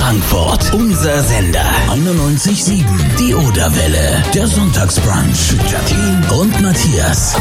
Frankfurt. Unser Sender 91.7. Die Oderwelle. Der Sonntagsbrunch. Jacqueline und Matthias.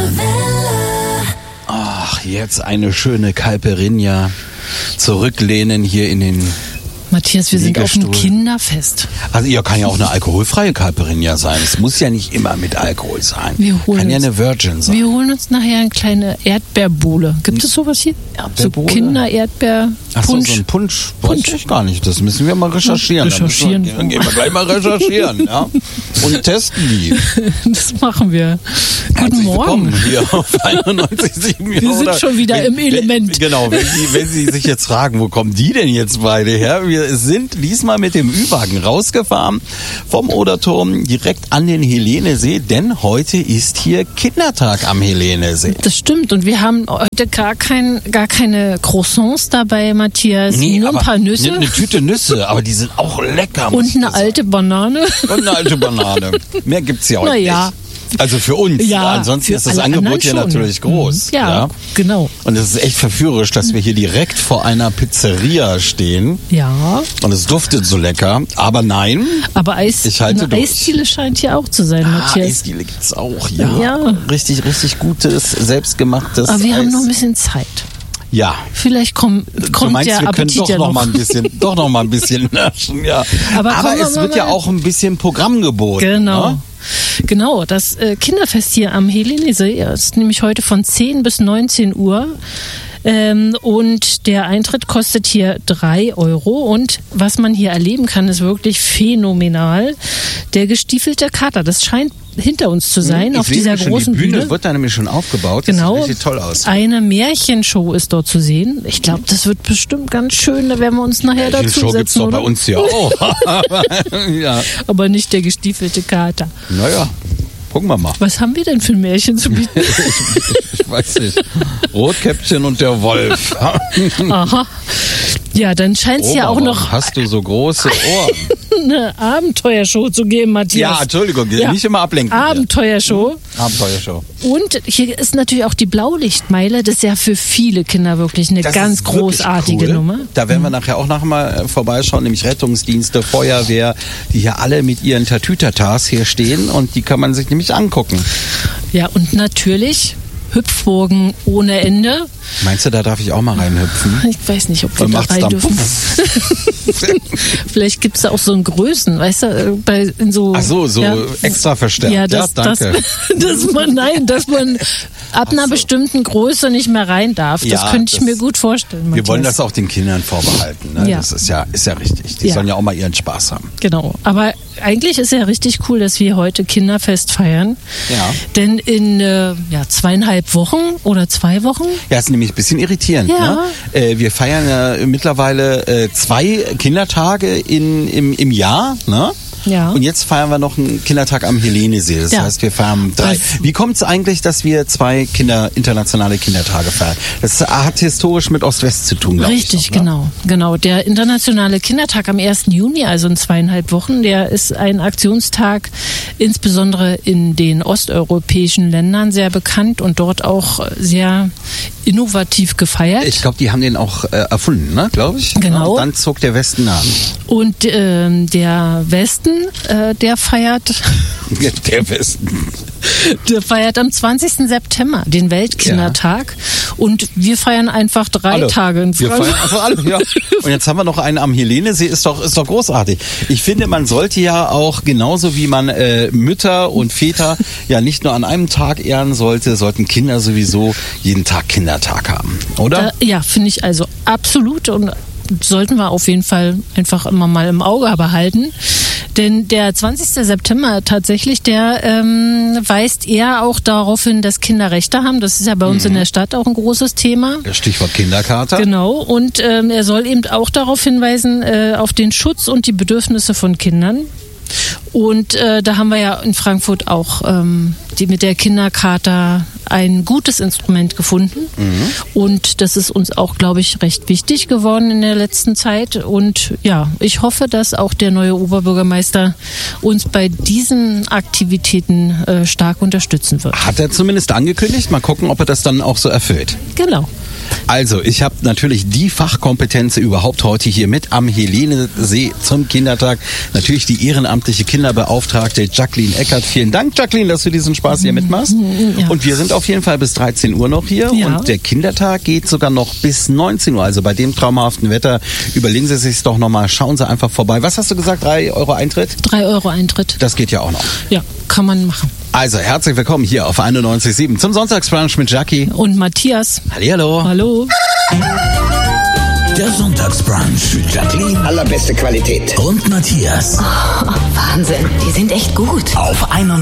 Ach, jetzt eine schöne Caipirinha. Zurücklehnen hier in den Matthias, wir sind auf dem Kinderfest. Also ja, kann ja auch eine alkoholfreie Caipirinha sein. Es muss ja nicht immer mit Alkohol sein. Kann ja eine Virgin sein. Wir holen uns nachher eine kleine Erdbeerbowle. Gibt es sowas hier? So Kinder-Erdbeer-Punsch? Ach so, ein Punsch. Weiß ich gar nicht. Das müssen wir mal recherchieren. Dann gehen wir gleich mal recherchieren. Ja? Und testen die. Das machen wir. Guten Morgen. Hier auf 91.7. Wir sind schon wieder im Element. Genau, wenn Sie sich jetzt fragen, wo kommen die denn jetzt beide her? Wir sind diesmal mit dem Ü-Wagen rausgefahren vom Oderturm direkt an den Helenesee, denn heute ist hier Kindertag am Helenesee. Das stimmt und wir haben heute gar keine Croissants dabei, Matthias. Nee, nur ein paar Nüsse. Eine Tüte Nüsse, aber die sind auch lecker. Und eine alte Banane. Und eine alte Banane. Mehr gibt's ja heute nicht. Also für uns. Ja, ansonsten ist das Angebot hier natürlich groß. Ja, genau. Und es ist echt verführerisch, dass wir hier direkt vor einer Pizzeria stehen. Ja. Und es duftet so lecker. Aber nein. Aber eine durch. Eisdiele scheint hier auch zu sein, Matthias. Eisdiele gibt's auch, ja. Ja. Richtig gutes, selbstgemachtes Aber wir Eis. haben noch ein bisschen Zeit. Ja. Vielleicht kommt der Appetit ja noch. Doch noch mal ein bisschen naschen, ja. Aber es wird ja auch ein bisschen Programm geboten. Genau. Ne? Genau, das Kinderfest hier am Helenesee ist nämlich heute von 10 bis 19 Uhr. Und der Eintritt kostet hier 3 Euro. Und was man hier erleben kann, ist wirklich phänomenal. Der gestiefelte Kater, das scheint hinter uns zu sein, auf dieser großen Bühne. Die Bühne wird da nämlich schon aufgebaut. Genau. Das sieht richtig toll aus. Eine Märchenshow ist dort zu sehen. Ich glaube, das wird bestimmt ganz schön. Da werden wir uns nachher dazu setzen. Gibt's doch bei uns ja auch. Ja. Aber nicht der gestiefelte Kater. Naja. Gucken wir mal. Was haben wir denn für ein Märchen zu bieten? Ich weiß nicht. Rotkäppchen und der Wolf. Aha. Ja, dann scheint es ja auch noch... Hast du so große Ohren? Eine Abenteuershow zu geben, Matthias. Ja, Entschuldigung, nicht immer ablenken. Abenteuershow. Abenteuershow. Und hier ist natürlich auch die Blaulichtmeile. Das ist ja für viele Kinder wirklich eine ganz großartige Nummer. Da werden wir nachher auch noch mal vorbeischauen, nämlich Rettungsdienste, Feuerwehr, die hier alle mit ihren Tatütatas hier stehen und die kann man sich nämlich angucken. Ja, und natürlich Hüpfburgen ohne Ende. Meinst du, da darf ich auch mal reinhüpfen? Ich weiß nicht, ob wir da rein dürfen. Vielleicht gibt es da auch so einen Größen, weißt du, Ach so, extra verstärkt. Ja, danke. Dass man ab einer bestimmten Größe nicht mehr rein darf. Das könnte ich mir gut vorstellen, Matthias. Wir wollen das auch den Kindern vorbehalten. Ne? Ja. Das ist ja richtig. Die sollen ja auch mal ihren Spaß haben. Genau. Aber eigentlich ist ja richtig cool, dass wir heute Kinderfest feiern. Ja. Denn in 2,5 Wochen oder 2 Wochen... Ja, ist nämlich ein bisschen irritierend. Ja. Ne? Wir feiern ja mittlerweile 2 Kindertage im Jahr. Ne? Ja. Und jetzt feiern wir noch einen Kindertag am Helenesee. Das heißt, wir feiern 3. Wie kommt es eigentlich, dass wir 2 internationale Kindertage feiern? Das hat historisch mit Ost-West zu tun, glaube ich. Richtig, genau. Der internationale Kindertag am 1. Juni, also in 2,5 Wochen, der ist ein Aktionstag, insbesondere in den osteuropäischen Ländern sehr bekannt und dort auch sehr innovativ gefeiert. Ich glaube, die haben den auch erfunden, ne? Glaube ich. Genau. Und dann zog der Westen nach. Und der Westen, der feiert... Der Westen. Der feiert am 20. September den Weltkindertag und wir feiern einfach 3 Tage in Frankfurt. Wir feiern einfach alle, ja. Und jetzt haben wir noch einen am Helenesee, ist doch großartig. Ich finde, man sollte ja auch, genauso wie man Mütter und Väter ja nicht nur an einem Tag ehren sollte, sollten Kinder sowieso jeden Tag Kindertag haben, oder? Ja, finde ich also absolut und sollten wir auf jeden Fall einfach immer mal im Auge behalten. Denn der 20. September tatsächlich, der weist eher auch darauf hin, dass Kinder Rechte haben. Das ist ja bei uns in der Stadt auch ein großes Thema. Das Stichwort Kinderkater. Genau. Und er soll eben auch darauf hinweisen, auf den Schutz und die Bedürfnisse von Kindern. Und da haben wir ja in Frankfurt auch mit der Kinderkater ein gutes Instrument gefunden. Und das ist uns auch, glaube ich, recht wichtig geworden in der letzten Zeit. Und ja, ich hoffe, dass auch der neue Oberbürgermeister uns bei diesen Aktivitäten stark unterstützen wird. Hat er zumindest angekündigt. Mal gucken, ob er das dann auch so erfüllt. Genau. Also, ich habe natürlich die Fachkompetenz überhaupt heute hier mit am Helenesee zum Kindertag. Natürlich die ehrenamtliche Kinderbeauftragte Jacqueline Eckert. Vielen Dank, Jacqueline, dass du diesen Spaß hier mitmachst. Ja. Und wir sind auf jeden Fall bis 13 Uhr noch hier. Ja. Und der Kindertag geht sogar noch bis 19 Uhr. Also bei dem traumhaften Wetter, überlegen Sie sich's doch nochmal. Schauen Sie einfach vorbei. Was hast du gesagt? 3 Euro Eintritt? 3 Euro Eintritt. Das geht ja auch noch. Ja, kann man machen. Also, herzlich willkommen hier auf 91.7 zum Sonntagsbrunch mit Jackie. Und Matthias. Hallihallo. Hallo. Der Sonntagsbrunch mit Jacqueline Allerbeste Qualität. und Matthias. Wahnsinn, die sind echt gut. Auf 91.7.